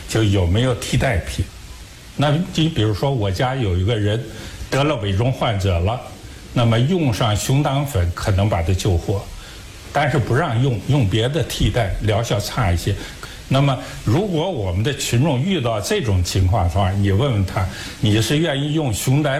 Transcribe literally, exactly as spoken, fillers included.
就有没有替代品。那你比如说，我家有一个人得了危重患者了，那么用上熊胆粉可能把他救活，但是不让用，用别的替代，疗效差一些。那么，如果我们的群众遇到这种情况的话，你问问他，你是愿意用熊胆